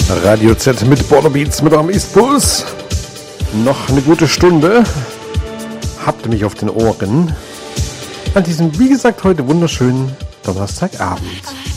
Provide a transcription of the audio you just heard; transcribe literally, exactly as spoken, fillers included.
Radio Z mit Border Beats mit eurem Eastpuls. Noch eine gute Stunde. Habt ihr mich auf den Ohren. An diesem, wie gesagt, heute wunderschönen Donnerstagabend.